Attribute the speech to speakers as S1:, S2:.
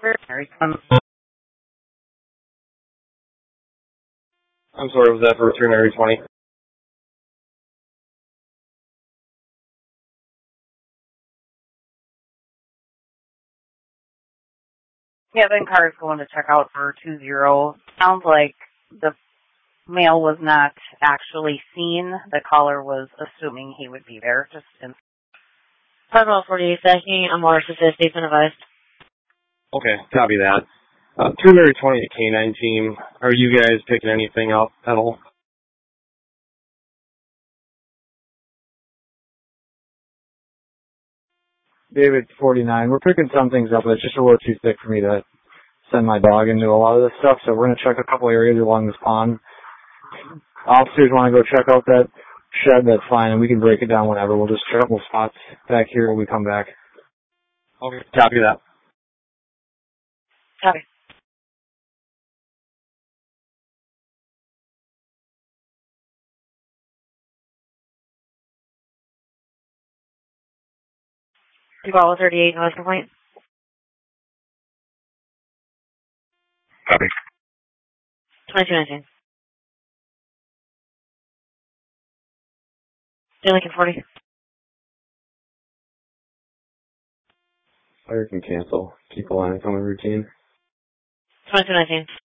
S1: I'm sorry, was that for veterinary 20?
S2: Yeah, then car is going to check out for 20. Sounds like the male was not actually seen. The caller was assuming he would be there. Just in
S3: 548 Sacking, I'm more assisted, been advised.
S1: Okay, copy that. 220 K9 team, are you guys picking anything up at all?
S4: David 49. We're picking some things up, but it's just a little too thick for me to send my dog into a lot of this stuff, so we're going to check a couple areas along this pond. Officers want to go check out that shed, that's fine, and we can break it down whenever. We'll just check a couple spots back here when we come back.
S1: Okay, copy that.
S3: Copy. Duval 38, noise complaint.
S1: Copy.
S3: 2219. Lincoln 40.
S1: Fire can cancel. Keep a line on the routine.
S3: 2219.